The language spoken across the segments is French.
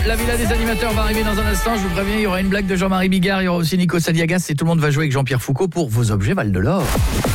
la villa des animateurs va arriver dans un instant. Je vous préviens, il y aura une blague de Jean-Marie Bigard, il y aura aussi Nico Saliagas et tout le monde va jouer avec Jean-Pierre Foucault pour vos objets Val de l'Or.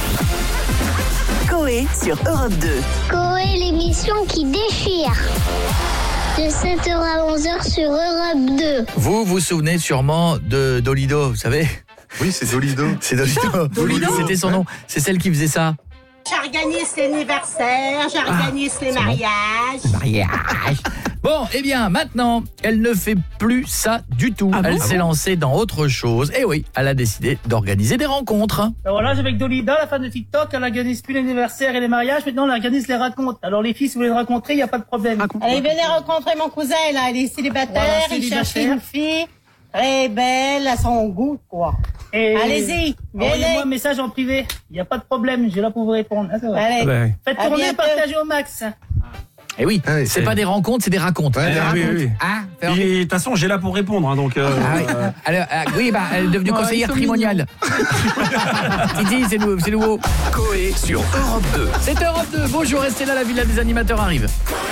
Coé sur Europe 2. Coé, l'émission qui déchire. De 7h à 11h sur Europe 2. Vous vous souvenez sûrement de Dolido, vous savez? Oui, c'est Dolido. C'est Dolido. Dolido. C'était son nom. C'est celle qui faisait ça. J'organise l'anniversaire, j'organise les mariages. Mariage. Bon, eh bien, maintenant, elle ne fait plus ça du tout. Elle s'est lancée dans autre chose. Et oui, elle a décidé d'organiser des rencontres. Ben voilà, j'ai avec Dolida, la fan de TikTok, elle organise plus l'anniversaire et les mariages, maintenant elle organise les racontes. Alors les filles, si vous voulez les rencontrer, il n'y a pas de problème. Allez, venez rencontrer mon cousin, là, il est célibataire, Voilà, il cherche célibataire. une fille très belle, à son goût, quoi. Et Allez-y, envoyez-moi un venez. message en privé, il n'y a pas de problème, j'ai là pour vous répondre. Ah, c'est vrai. Allez, Faites à tourner, bientôt. partagez au max. Et oui, Ah oui, c'est c'est- pas des rencontres, c'est des racontes. Ouais, Des ah racontes. oui. Ah, Et de toute façon, j'ai là pour répondre, hein, donc. Ah oui. Alors, oui, bah, elle est devenue conseillère trimoniale. Titi, c'est nouveau. Coé sur Europe 2. C'est Europe 2. Bonjour, restez là, la villa des animateurs arrive.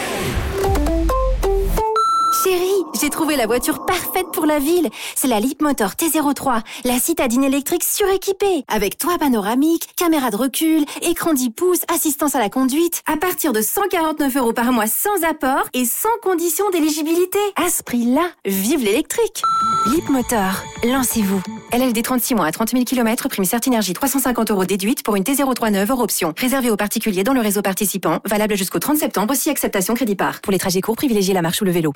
Chérie, j'ai trouvé la voiture parfaite pour la ville. C'est la Leapmotor T03, la citadine électrique suréquipée. Avec toit panoramique, caméra de recul, écran 10 pouces, assistance à la conduite. À partir de 149 € par mois sans apport et sans condition d'éligibilité. À ce prix-là, vive l'électrique. Leapmotor, lancez-vous. LLD 36 mois à 30 000 km, prime Certinergie 350 € déduite pour une T03 neuve hors option. Réservé aux particuliers dans le réseau participant, valable jusqu'au 30 septembre, aussi acceptation crédit par. Pour les trajets courts, privilégiez la marche ou le vélo.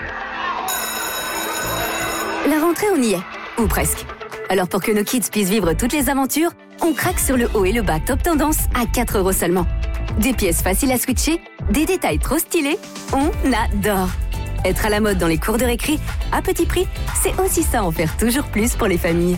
La rentrée, on y est. Ou presque. Alors pour que nos kids puissent vivre toutes les aventures, on craque sur le haut et le bas top tendance à 4 € seulement. Des pièces faciles à switcher, des détails trop stylés, on adore. Être à la mode dans les cours de récré, à petit prix, c'est aussi ça en faire toujours plus pour les familles.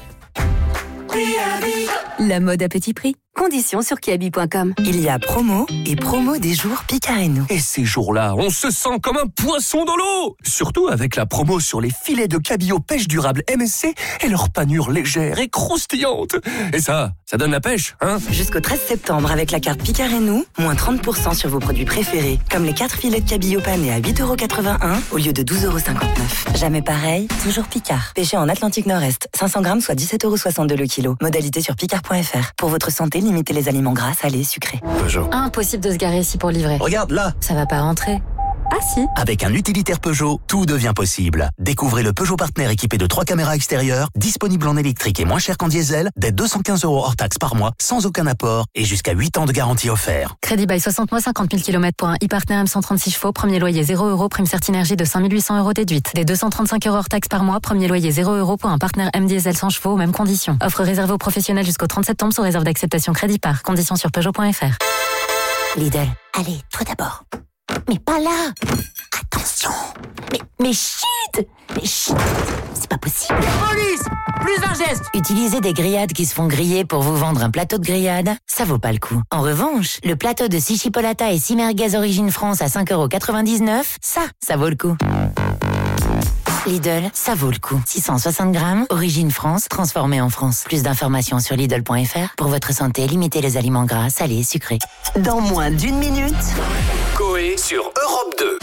La mode à petit prix. Conditions sur kiabi.com. Il y a promo et promo des jours Picareno. Et ces jours-là, on se sent comme un poisson dans l'eau. Surtout avec la promo sur les filets de cabillaud pêche durable MSC et leur panure légère et croustillante. Et ça donne la pêche, hein? Jusqu'au 13 septembre avec la carte Picareno, moins 30% sur vos produits préférés, comme les 4 filets de cabillaud pané à 8,81 € au lieu de 12,59 €. Jamais pareil, toujours Picard. Pêché en Atlantique Nord-Est, 500 grammes soit 17,62 € le kilo. Modalité sur picard.fr. Pour votre santé, limitez les aliments gras, salés, sucrés. Peugeot. Impossible de se garer ici pour livrer. Regarde là. Ça va pas rentrer. Ah si. Avec un utilitaire Peugeot, tout devient possible. Découvrez le Peugeot Partner équipé de 3 caméras extérieures, disponible en électrique et moins cher qu'en diesel, dès 215 € hors taxe par mois, sans aucun apport et jusqu'à 8 ans de garantie offert. Crédit by 60 mois, 50 000 km pour un e-partner M136 chevaux, premier loyer 0 €, prime Certinergie de 5 800 € déduite. Des 235 € hors taxe par mois, premier loyer 0 € pour un partenaire M diesel 100 chevaux, mêmes conditions. Offre réservée aux professionnels jusqu'au 30 septembre sous réserve d'acceptation crédit par. Conditions sur Peugeot.fr. Lidl. Allez, toi d'abord. Mais pas là. Attention. Mais chut. Mais chut. C'est pas possible. Police, plus d'un geste. Utiliser des grillades qui se font griller pour vous vendre un plateau de grillade, ça vaut pas le coup. En revanche, le plateau de 6 chipolata et 6 merguez origine France à 5,99 €, ça vaut le coup. Lidl, ça vaut le coup. 660 grammes, origine France, transformé en France. Plus d'informations sur Lidl.fr. Pour votre santé, limitez les aliments gras, salés, sucrés. Dans moins d'1 minute... Coé sur Europe 2.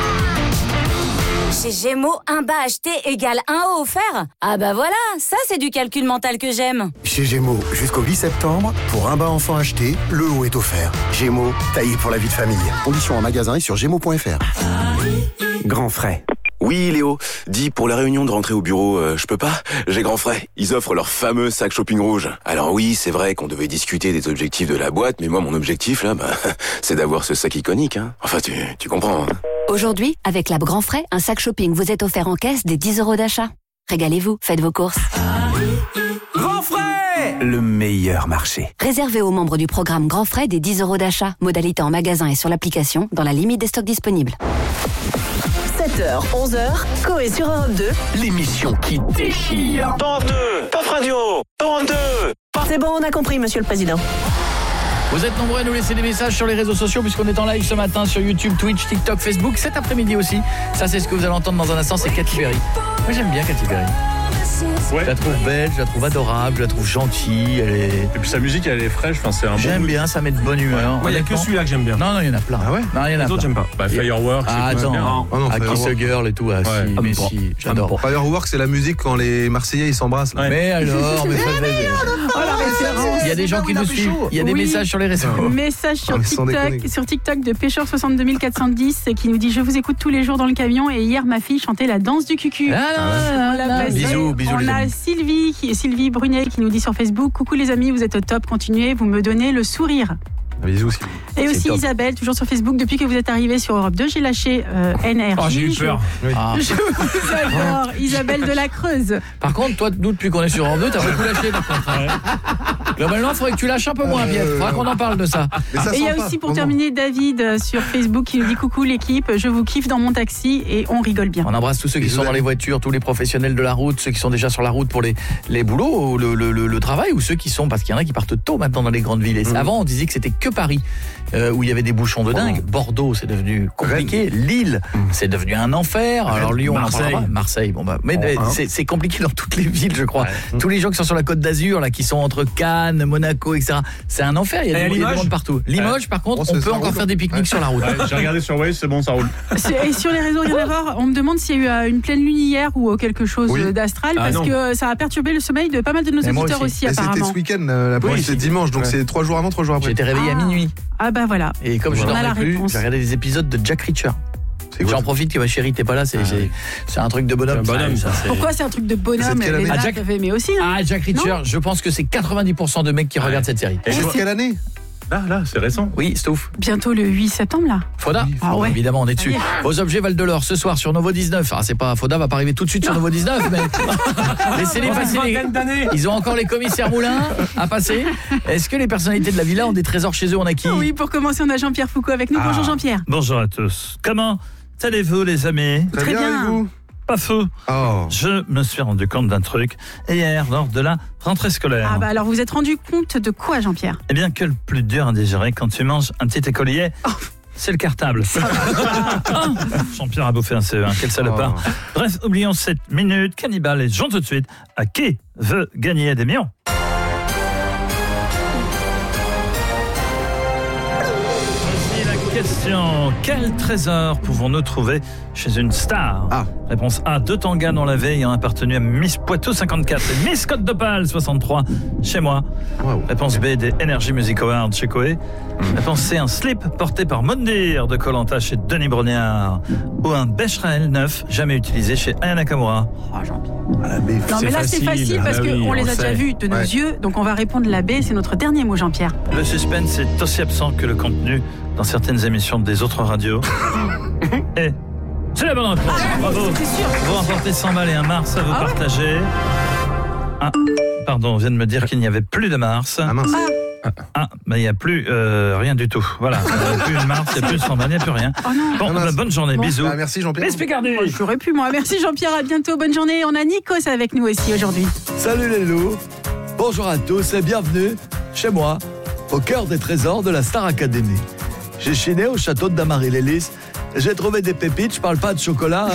Chez Gémeaux, un bas acheté égale un haut offert. Ah bah voilà, ça c'est du calcul mental que j'aime. Chez Gémeaux, jusqu'au 8 septembre, pour un bas enfant acheté, le haut est offert. Gémeaux, taillé pour la vie de famille. Conditions en magasin et sur gémeaux.fr. Grand frais. Oui, Léo. Dis, pour la réunion de rentrée au bureau, je peux pas? J'ai grand frais. Ils offrent leur fameux sac shopping rouge. Alors oui, c'est vrai qu'on devait discuter des objectifs de la boîte, mais moi, mon objectif, là, c'est d'avoir ce sac iconique, hein. Enfin, tu comprends, hein. Aujourd'hui, avec la Grand Frais, un sac shopping vous est offert en caisse des 10 € d'achat. Régalez-vous, faites vos courses. Grand frais! Le meilleur marché. Réservé aux membres du programme Grand Frais des 10 € d'achat. Modalité en magasin et sur l'application, dans la limite des stocks disponibles. 7h, 11h, Coé sur Europe 2. L'émission qui déchire. Europe 2, Pop Radio, Europe 2. C'est bon, on a compris, monsieur le président. Vous êtes nombreux à nous laisser des messages sur les réseaux sociaux puisqu'on est en live ce matin sur YouTube, Twitch, TikTok, Facebook, cet après-midi aussi. Ça, c'est ce que vous allez entendre dans un instant, c'est Katy Perry. Moi, j'aime bien Katy Perry. Je la trouve belle, je la trouve adorable, je la trouve gentille. Et puis sa musique, elle est fraîche. Enfin, c'est un J'aime bien, ça met de bonne humeur. Il n'y a que celui-là que j'aime bien. Non, il y en a plein. Ah ouais? Non, il y en a Les autres, j'aime pas. Bah, Fireworks. Ah, attends. Kiss a Girl et tout. Mais si, j'adore. Fireworks, c'est la musique quand les Marseillais ils s'embrassent. Mais alors, il y a des gens qui nous suivent. Il y a des messages sur les réseaux. Message sur TikTok de Pêcheur62410 qui nous dit: je vous écoute tous les jours dans le camion et hier ma fille chantait la danse du cucu. Bisous, on a Sylvie Brunet qui nous dit sur Facebook: coucou les amis, vous êtes au top, continuez, vous me donnez le sourire. Bisous aussi. Et aussi Isabelle, toujours sur Facebook, depuis que vous êtes arrivée sur Europe 2, j'ai lâché NRJ. Oh, j'ai eu peur. Je vous adore, Isabelle de la Creuse. Par contre, toi, nous, depuis qu'on est sur Europe 2, t'as beaucoup lâché. Globalement, il faudrait que tu lâches un peu moins, Pierre. Il faudra qu'on en parle de ça. Et il y a aussi, pour terminer, David sur Facebook qui nous dit: coucou l'équipe, je vous kiffe dans mon taxi et on rigole bien. On embrasse tous ceux qui sont dans les voitures, tous les professionnels de la route, ceux qui sont déjà sur la route pour les boulots, le travail, ou ceux qui sont, parce qu'il y en a qui partent tôt maintenant dans les grandes villes. Et avant, on disait que c'était que Paris où il y avait des bouchons de dingue. Bordeaux, c'est devenu compliqué. Lille, c'est devenu un enfer. Alors Lyon, Marseille. Bon bah, mais c'est compliqué dans toutes les villes, je crois. Tous les gens qui sont sur la Côte d'Azur, là, qui sont entre Cannes, Monaco, etc. C'est un enfer. Il y a du monde partout. Limoges, par contre, on peut encore faire des pique-niques sur la route. J'ai regardé sur Waze, c'est bon, ça roule. Et sur les réseaux, rien à voir. On me demande s'il y a eu une pleine lune hier ou quelque chose d'astral, parce que ça a perturbé le sommeil de pas mal de nos auditeurs aussi, apparemment. C'était ce week-end, la première, c'était dimanche, donc c'est 3 jours avant, 3 jours après. J'étais réveillé à minuit. Ah bah voilà. Et comme je dormais plus, j'ai regardé des épisodes de Jack Reacher. J'en profite que ma chérie t'es pas là, c'est un truc de bonhomme. Ça, pourquoi c'est un truc de bonhomme? Les Jack peuvent aimer aussi. Ah, Jack Reacher, je pense que c'est 90% de mecs qui regardent cette série. Et c'est quelle année? Là, c'est récent. Oui, Stouff. Bientôt le 8 septembre, là. Foda, évidemment, on est dessus. Aux objets Val de l'Or, ce soir sur Novo 19. Ah, c'est pas, Foda va pas arriver tout de suite sur Novo 19, mais laissez-les passer. Ils ont encore les commissaires Moulin à passer. Est-ce que les personnalités de la villa ont des trésors chez eux? On a qui? Oui, pour commencer, on a Jean-Pierre Foucault avec nous. Bonjour Jean-Pierre. Bonjour à tous. Comment allez-vous, les amis? Très bien. Et vous? Pas feu. Je me suis rendu compte d'un truc hier lors de la rentrée scolaire. Ah bah alors vous vous êtes rendu compte de quoi, Jean-Pierre? Eh bien que le plus dur à digérer quand tu manges un petit écolier, c'est le cartable. Jean-Pierre a bouffé un CE1, quel salopard. Bref, oublions cette minute cannibale et jouons tout de suite à qui veut gagner des millions. Question: quel trésor pouvons-nous trouver chez une star? Réponse A: 2 tangas non lavés ayant appartenu à Miss Poitou 54 et Miss Côte d'Opale 63 chez moi. Réponse B: des Energy Music Awards chez Koé. Réponse C: un slip porté par Mondir de Koh-Lanta chez Denis Brognard. Ou un Becherel neuf jamais utilisé chez Aya Nakamura. Non mais là c'est facile parce qu'on les a déjà vus de nos yeux, donc on va répondre la B, c'est notre dernier mot, Jean-Pierre. Le suspense est aussi absent que le contenu dans certaines émissions des autres radios. Et c'est la bonne réponse. Bravo. Vous remportez 100 balles et un Mars à vous partager. Pardon, on vient de me dire qu'il n'y avait plus de Mars. Mais il n'y a plus rien du tout. Voilà, il n'y a plus une Mars, il n'y a plus de 100 balles, il n'y a plus rien. Bon, bonne journée, bisous. Merci Jean-Pierre. J'aurais pu moi. Merci Jean-Pierre, à bientôt, bonne journée. On a Nikos avec nous aussi aujourd'hui. Salut les loups. Bonjour à tous et bienvenue chez moi, au cœur des trésors de la Star Academy. J'ai chiné au château de Damary-Lélis. J'ai trouvé des pépites, je parle pas de chocolat.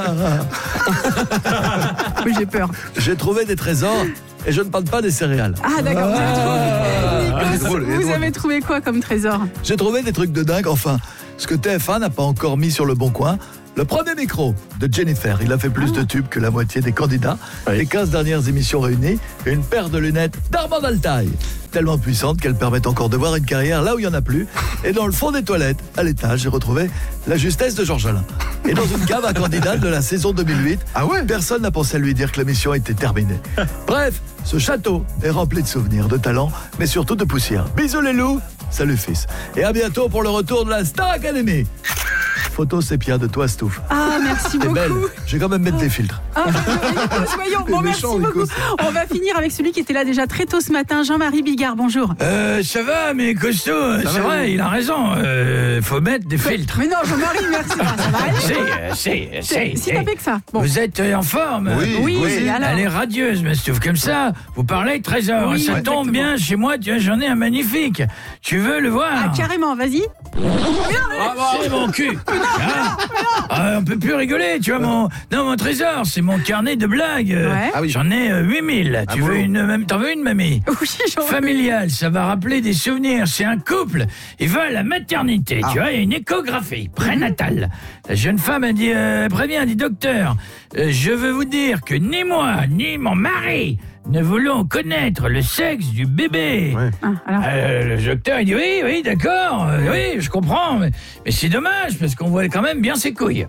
Oui, j'ai peur. J'ai trouvé des trésors et je ne parle pas des céréales. Ah d'accord, vous avez trouvé quoi comme trésor? J'ai trouvé des trucs de dingue, enfin, ce que TF1 n'a pas encore mis sur le bon coin. Le premier micro de Jennifer, il a fait plus de tubes que la moitié des candidats. Les 15 dernières émissions réunies, une paire de lunettes d'Armand Altaï, tellement puissante qu'elle permet encore de voir une carrière là où il n'y en a plus. Et dans le fond des toilettes, à l'étage, j'ai retrouvé la justesse de Georges Alain. Et dans une cave à candidat de la saison 2008, personne n'a pensé à lui dire que l'émission était terminée. Bref, ce château est rempli de souvenirs, de talents, mais surtout de poussière. Bisous les loups, salut fils. Et à bientôt pour le retour de la Star Academy. Photo sépia de toi, Stouff. Ah, merci beaucoup. Belle. Je vais quand même mettre des filtres. Voyons, bon, merci beaucoup. On va finir avec celui qui était là déjà très tôt ce matin, Jean-Marie Bigard, bonjour. Ça va, mais costaud, c'est vrai, il a raison. Faut mettre des filtres. Mais non, Jean-Marie, merci. Ça va aller. Si t'as fait que ça. Bon. Vous êtes en forme? Oui. Elle est radieuse, mais Stouff, comme ça, vous parlez de trésor. Ça tombe bien, chez moi, j'en ai un magnifique. Tu veux le voir? Ah, carrément, vas-y. C'est mon cul. On peut plus rigoler, tu vois, mon trésor, c'est mon carnet de blagues. J'en ai 8000. Tu veux t'en veux une, mamie? Oui, j'en veux. Familial, ça va rappeler des souvenirs. C'est un couple. Il va à la maternité, tu vois, il y a une échographie prénatale. La jeune femme a dit, prévient, dit docteur, je veux vous dire que ni moi, ni mon mari ne voulons connaître le sexe du bébé. Le docteur, il dit oui, d'accord, oui, je comprends, mais c'est dommage, parce qu'on voit quand même bien ses couilles.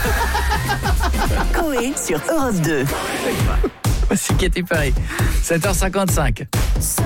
Coé sur Europe 2. Voici Katy Perry, 7h55.